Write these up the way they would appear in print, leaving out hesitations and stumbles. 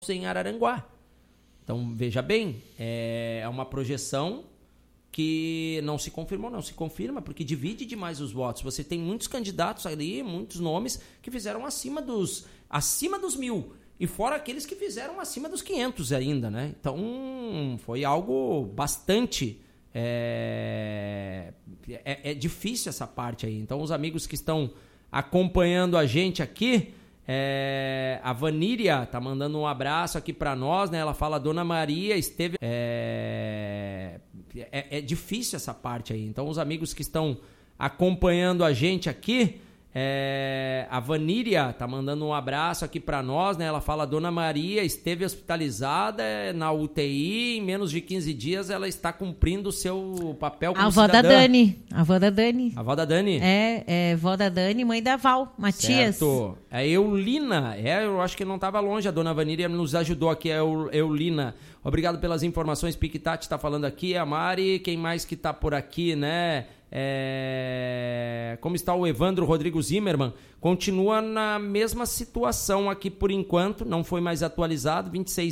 em Araranguá. Então, veja bem, é uma projeção que não se confirma, porque divide demais os votos. Você tem muitos candidatos ali, muitos nomes, que fizeram acima dos 1.000, e fora aqueles que fizeram acima dos 500 ainda, né? Então, foi algo bastante... É difícil essa parte aí. Então, os amigos que estão acompanhando a gente aqui... a Vaníria tá mandando um abraço aqui para nós, né? Ela fala, Dona Maria esteve... É difícil essa parte aí. Então, os amigos que estão acompanhando a gente aqui... a Vaníria tá mandando um abraço aqui para nós, né? Ela fala, Dona Maria esteve hospitalizada na UTI, em menos de 15 dias ela está cumprindo o seu papel como cidadã. A avó da Dani. A avó da Dani? É avó da Dani, mãe da Val, Matias. Certo. É Eulina. Eu acho que não estava longe, a Dona Vaníria nos ajudou aqui, é Eulina. Obrigado pelas informações, Piquitati tá falando aqui, a Mari, quem mais que tá por aqui, né? Como está o Evandro Rodrigo Zimmermann? Continua na mesma situação aqui por enquanto, não foi mais atualizado,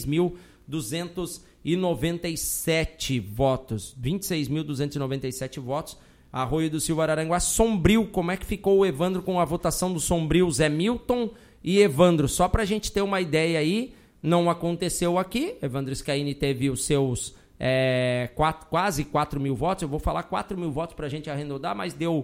26.297 votos. 26.297 votos. Arroio do Silva, Araranguá. Sombrio, como é que ficou o Evandro com a votação do Sombrio? Zé Milton e Evandro. Só pra gente ter uma ideia aí, não aconteceu aqui. Evandro Scaini teve os seus... quase 4.000 votos, eu vou falar 4.000 votos para a gente arredondar, mas deu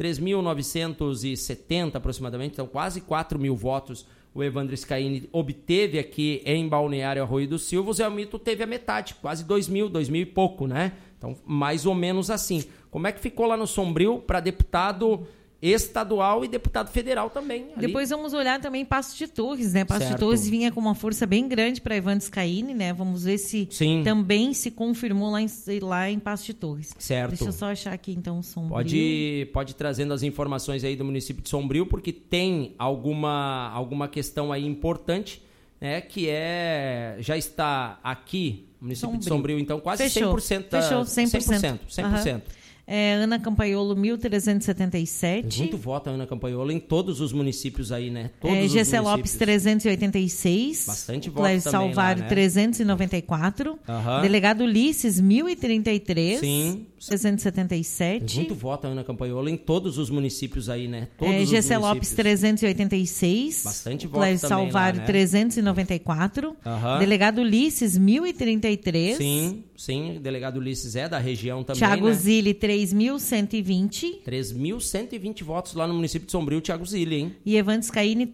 3.970 aproximadamente, então quase 4.000 votos o Evandro Scaini obteve aqui em Balneário Arroio do Silva. O Zé Milton teve a metade, quase 2.000 e pouco, né? Então, mais ou menos assim. Como é que ficou lá no Sombrio para deputado estadual e deputado federal também? Ali. Depois vamos olhar também Passo de Torres, né? Passo de Torres vinha com uma força bem grande para Evandro Scaini, né? Vamos ver se também se confirmou lá em Passo de Torres. Certo. Deixa eu só achar aqui então o Sombrio. Pode ir trazendo as informações aí do município de Sombrio, porque tem alguma questão aí importante, né? Que já está aqui, o município de Sombrio, então quase 100%. Fechou, 100%. 100%. Ana Campaiolo, 1.377. Muito voto a Ana Campaiolo em todos os municípios aí, né? Gessé Lopes, 386. Bastante voto Cléio também Salvário, lá, né? 394. Delegado Ulisses, 1.033. Sim. 377. Muito voto a Ana Campaiolo em todos os municípios aí, né? Gessé Lopes, 386. Bastante voto Cléio também Salvário, lá, né? 394. Delegado Ulisses, 1.033. Sim. Delegado Ulisses é da região também, Thiago né? Zilli, 3.120. 3.120 votos lá no município de Sombrio, Thiago Zilli, hein? E Evandro Scaini,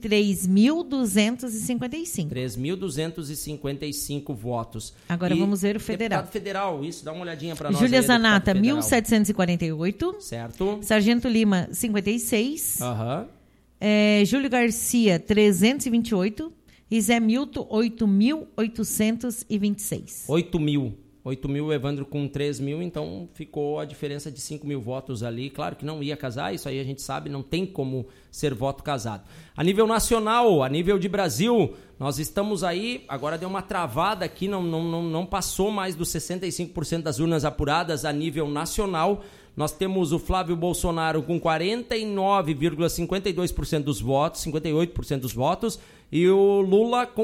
3.255. 3.255 votos. Agora vamos ver o federal. Deputado federal, isso, dá uma olhadinha para nós. Júlia Zanata, 1.748. Certo. Sargento Lima, 56. Júlio Garcia, 328. E Zé Milton, 8.826. 8.000, Evandro com 3.000, então ficou a diferença de 5.000 votos ali. Claro que não ia casar, isso aí a gente sabe, não tem como ser voto casado. A nível nacional, a nível de Brasil, nós estamos aí, agora deu uma travada aqui, não passou mais dos 65% das urnas apuradas a nível nacional. Nós temos o Flávio Bolsonaro com 49,52% dos votos, 58% dos votos, e o Lula com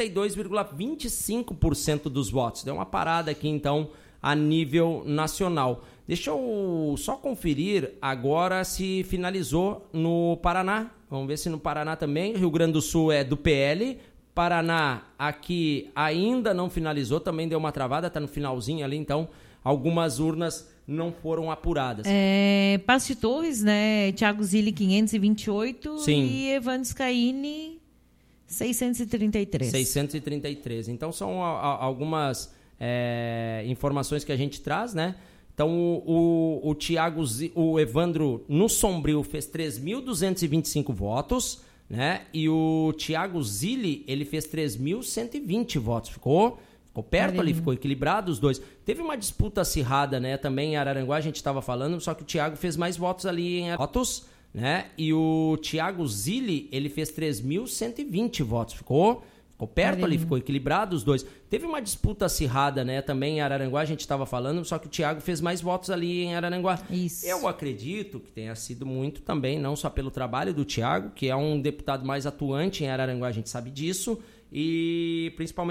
42,25% dos votos. Deu uma parada aqui, então, a nível nacional. Deixa eu só conferir agora se finalizou no Paraná. Vamos ver se no Paraná também. Rio Grande do Sul é do PL. Paraná aqui ainda não finalizou, também deu uma travada, está no finalzinho ali, então algumas urnas não foram apuradas. Passo de Torres, né? Thiago Zilli, 528. Sim. E Evandro Scaini, 633. 633. Então são algumas informações que a gente traz, né? Então o Evandro no Sombrio fez 3.225 votos, né? E o Thiago Zilli, ele fez 3.120 votos. Ficou perto ali, ficou equilibrado os dois. Teve uma disputa acirrada, né? Também em Araranguá a gente estava falando, só que o Thiago fez mais votos ali em votos, né? E o Thiago Zilli, ele fez 3.120 votos. Ficou perto ali, ficou equilibrado os dois. Teve uma disputa acirrada, né? Também em Araranguá a gente estava falando, só que o Thiago fez mais votos ali em Araranguá. Isso. Eu acredito que tenha sido muito também, não só pelo trabalho do Thiago, que é um deputado mais atuante em Araranguá, a gente sabe disso, e principalmente